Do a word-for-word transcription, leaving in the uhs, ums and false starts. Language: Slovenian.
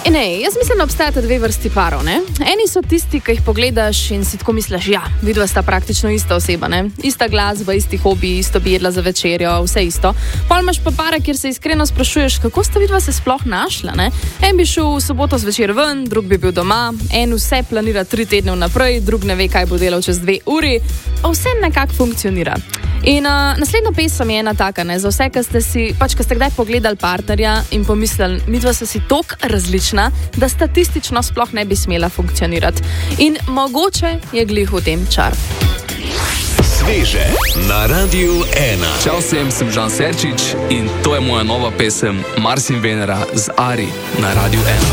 In ej, jaz mislim, da obstajata dve vrsti parov, ne? Eni so tisti, ki jih pogledaš in si tako misliš, ja, vidva sta praktično ista oseba, ne? Ista glasba, isti hobi, isto bi jedla za večerjo, vse isto. Pol imaš pa para, kjer se iskreno sprašuješ, kako sta vidva se sploh našla, ne? En bi šel v soboto zvečer ven, drug bi bil doma, en vse planira tri tedne vnaprej, drug ne ve, kaj bo delal čez dve uri, pa vse nekako funkcionira. In uh, naslednja pesem je ena taka, ne, za vse, ki ste si, pač, ki ste kdaj pogledali partnerja in pomislili, midva sta si tok različna, da statistično sploh ne bi smela funkcionirati. In mogoče je glih v tem čar. Sveže na Radiu ena. Čau vsem, sem Žan Serčič in to je moja nova pesem Mars in Venera z Ari na Radiu ena.